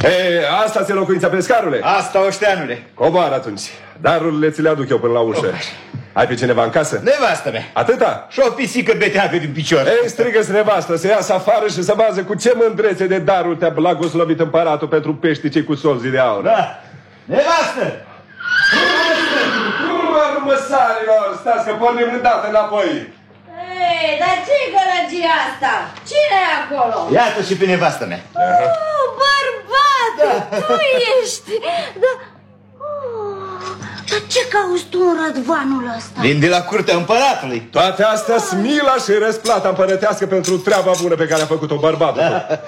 Asta ți-e locuința, pescarule? Asta, oșteanule. Coboară atunci. Darurile ți le aduc eu până la ușă. Ai pe cineva în casă? Nevastă mea. Atâta? Și o pisică beteagă din picior. Ei, strigă-ți nevastă să iasă afară și să bază cu ce mândrețe de darul te-a blagoslovit împăratul pentru peștii cei cu solzi de aur. Da. Nevastă! Măsarilor, stați că pornim îndată înapoi. Ei, dar ce-i gălăgia asta? Cine e acolo? Iată și pe nevastă mea. Bărbate, tu ești. Dar ce cauți tu în rădvanul ăsta? Vin de la curtea împăratului. Toate astea smila și răsplata împărătească pentru treaba bună pe care a făcut-o bărbatul.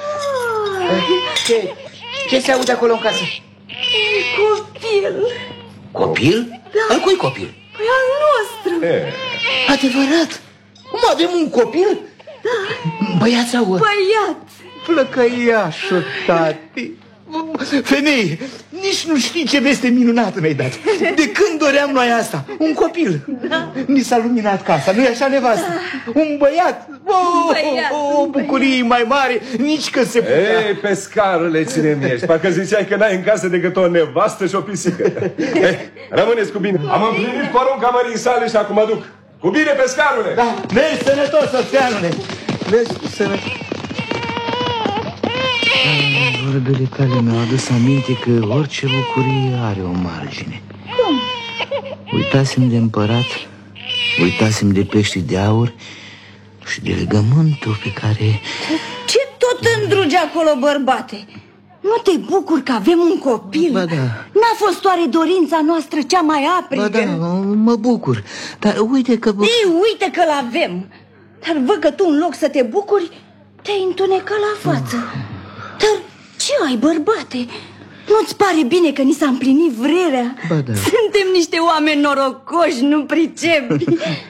Ce se aude acolo în casă? Copil. Copil? Al cui copil? Păi al nostru. Adevărat? Cum avem un copil? Băiat sau? Băiat. Flăcăiașul, tati. Femeie, nici nu știi ce veste minunată mi-ai dat. De când doream noi asta? Un copil. Ni s-a luminat casa, nu-i așa, nevastă? Un băiat. O bucurie mai mare, nici că se putea. Ei, pescarule, ține-mi ești. Parcă ziceai că n-ai în casă decât o nevastă și o pisică. Rămâneți cu bine. Am împlinit porunca mării sale și acum mă duc. Cu bine, pescarule. Da, mergi sănătos, oțeanule. Mergi sănătos. Vorbele tale mi-au adus aminte că orice bucurie are o margine. Uitasem de împărat, uitasem de pești de aur și de legământul pe care... Ce tot îndruge acolo, bărbate? Nu te bucuri că avem un copil? Ba da. N-a fost oare dorința noastră cea mai aprigă? Ba da, mă bucur. Dar uite că... Ei, uite că l-avem. Dar văd că tu, în loc să te bucuri, te-ai întunecat la față. Dar ce ai, bărbate? Nu-ți pare bine că ni s-a împlinit vrerea? Ba da. Suntem niște oameni norocoși, nu pricepi.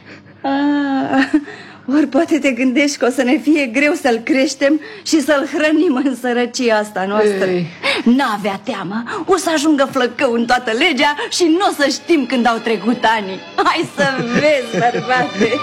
Ori poate te gândești că o să ne fie greu să-l creștem și să-l hrănim în sărăcia asta noastră. N-avea teamă, o să ajungă flăcău în toată legea și nu o să știm când au trecut ani. Hai să vezi, bărbate.